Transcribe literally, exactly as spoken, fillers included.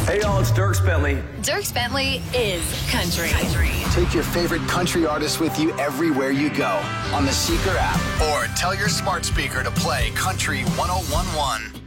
Hey, y'all, it's Dierks Bentley. Dierks Bentley is country. country. Take your favorite country artists with you everywhere you go on the Seeker app or tell your smart speaker to play Country one oh one one.